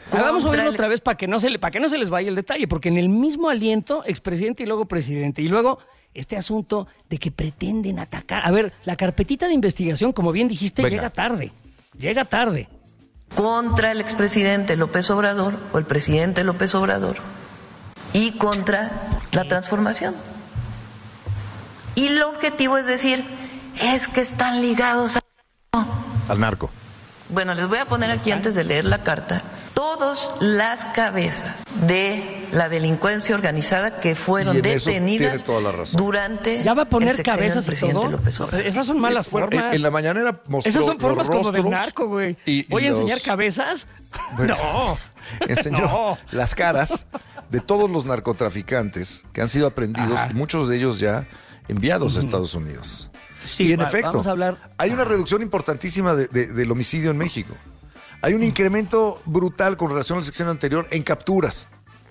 Vamos a oírlo otra vez para que no se les vaya el detalle, porque en el mismo aliento, expresidente y luego presidente, y luego este asunto de que pretenden atacar. A ver, la carpetita de investigación, como bien dijiste, llega tarde. Contra el expresidente López Obrador o el presidente López Obrador y contra la transformación. Y el objetivo es decir, es que están ligados al narco. Bueno, les voy a poner aquí antes de leer la carta todas las cabezas de la delincuencia organizada que fueron detenidas durante ya va a poner el sexenio cabezas del presidente y todo. López Obrador. Esas son malas formas. En la mañanera mostró esas son formas los como de rostros narco, güey. y ¿Voy a enseñar cabezas? Bueno, no. Enseñó las caras de todos los narcotraficantes que han sido aprendidos y muchos de ellos ya enviados a Estados Unidos. Sí, y en efecto, vamos a hablar. Hay una reducción importantísima del homicidio en México. Hay un incremento brutal con relación al sexenio anterior en capturas,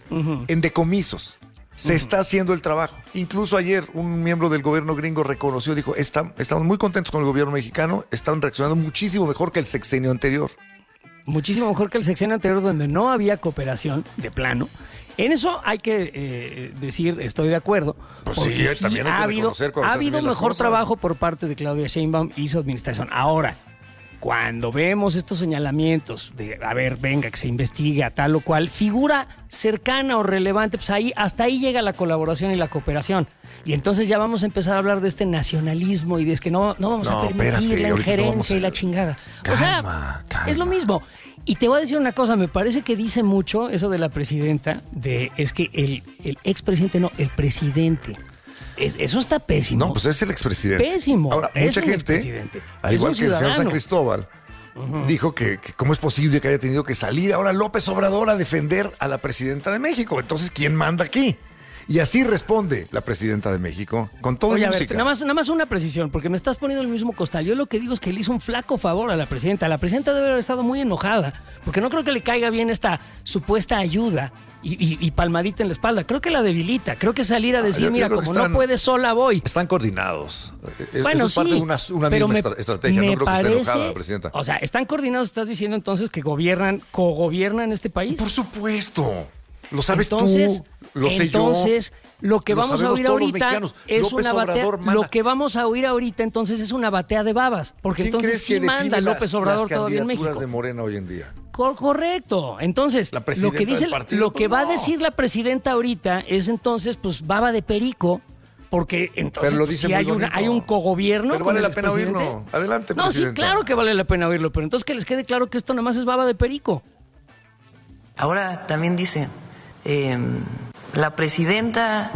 en decomisos. Se está haciendo el trabajo. Incluso ayer un miembro del gobierno gringo reconoció, dijo, estamos muy contentos con el gobierno mexicano, están reaccionando muchísimo mejor que el sexenio anterior. Muchísimo mejor que el sexenio anterior, donde no había cooperación de plano. En eso hay que decir, estoy de acuerdo. Pues sí, también hay que reconocer cuando ha se hacen habido bien las mejor cosas. trabajo por parte de Claudia Sheinbaum y su administración. Ahora, cuando vemos estos señalamientos de, a ver, venga, que se investiga tal o cual, figura cercana o relevante, pues hasta ahí llega la colaboración y la cooperación. Y entonces ya vamos a empezar a hablar de este nacionalismo y de que no vamos a permitir la injerencia y la chingada. Calma. Es lo mismo. Y te voy a decir una cosa, me parece que dice mucho eso de la presidenta, es que el expresidente, no, el presidente. Eso está pésimo. No, pues es el expresidente. Pésimo. Ahora, mucha gente, al igual que el señor San Cristóbal, dijo que cómo es posible que haya tenido que salir ahora López Obrador a defender a la presidenta de México. Entonces, ¿quién manda aquí? Y así responde la presidenta de México, con todo Oye, música. A ver, nada más una precisión, porque me estás poniendo el mismo costal. Yo lo que digo es que le hizo un flaco favor a la presidenta. La presidenta debe haber estado muy enojada, porque no creo que le caiga bien esta supuesta ayuda y palmadita en la espalda. Creo que la debilita. Creo que salir a decir, mira, como no puedes sola, voy. Están coordinados. Bueno, eso es parte de una misma estrategia. No creo que esté enojada la presidenta. O sea, ¿están coordinados? ¿Estás diciendo entonces que cogobiernan este país? Por supuesto. Lo sabes entonces, tú, lo sé entonces, yo. Lo que vamos a oír ahorita es López una batea. Obrador Lo que vamos a oír ahorita entonces es una batea de babas, porque entonces sí manda López Obrador todavía en México. Las de Morena hoy en día. Correcto. Entonces, lo que dice, lo que va a decir la presidenta ahorita es entonces, pues, baba de perico. Porque entonces pero lo dice sí hay un cogobierno. Pero vale la pena oírlo. Adelante, presidenta. No, sí, claro que vale la pena oírlo, pero entonces que les quede claro que esto nada más es baba de perico. Ahora también dice, la presidenta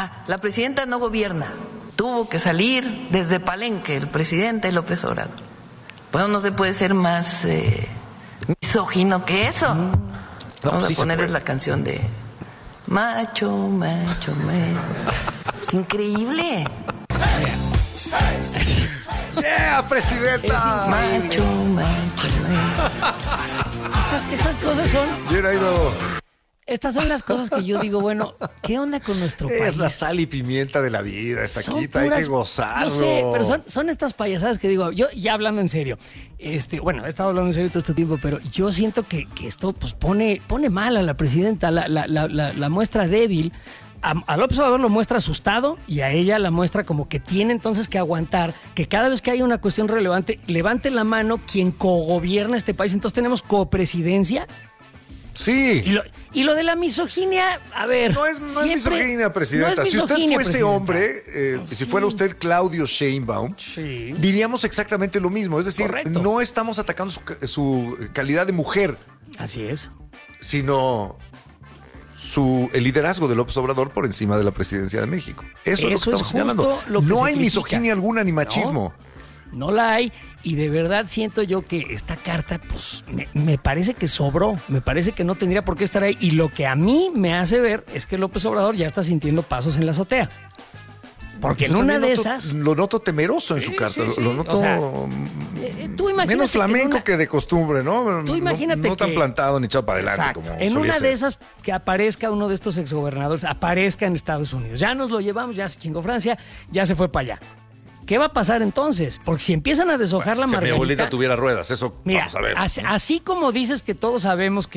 no gobierna. Tuvo que salir desde Palenque el presidente López Obrador. Bueno, no se puede ser más misógino que eso. Vamos a ponerles la canción de Macho, macho, macho. Es increíble. ¡Yeah, presidenta! Macho, macho, macho. Estas cosas son... Bien, ahí lo... Estas son las cosas que yo digo, bueno, ¿qué onda con nuestro país? Es la sal y pimienta de la vida, esta quita, hay que gozarlo. Yo sé, pero son estas payasadas que digo, yo ya hablando en serio, bueno, he estado hablando en serio todo este tiempo, pero yo siento que esto pues pone mal a la presidenta, la muestra débil. A López Obrador lo muestra asustado y a ella la muestra como que tiene entonces que aguantar que cada vez que haya una cuestión relevante, levante la mano quien cogobierna este país. Entonces tenemos copresidencia. Sí. Y lo de la misoginia, a ver. No es misoginia, presidenta. No es si usted misoginia, fuese presidenta. hombre, si fuera usted Claudio Sheinbaum, diríamos exactamente lo mismo. Es decir, correcto, no estamos atacando su calidad de mujer. Así es. Sino el liderazgo de López Obrador por encima de la presidencia de México. Eso es lo que estamos señalando. No hay misoginia alguna ni machismo. No la hay, y de verdad siento yo que esta carta, pues, me parece que sobró, me parece que no tendría por qué estar ahí, y lo que a mí me hace ver es que López Obrador ya está sintiendo pasos en la azotea. Porque en una de esas... Lo noto temeroso en su carta, lo noto... O sea, tú imagínate menos flamenco que de costumbre, ¿no? Tú imagínate no tan plantado ni echado para adelante. Exacto. Como en una ser. de esas que aparezca uno de estos exgobernadores, aparezca en Estados Unidos. Ya nos lo llevamos, ya se chingó Francia, ya se fue para allá. ¿Qué va a pasar entonces? Porque si empiezan a deshojar la margarita... Si mi abuelita tuviera ruedas, eso mira, vamos a ver. Así como dices que todos sabemos que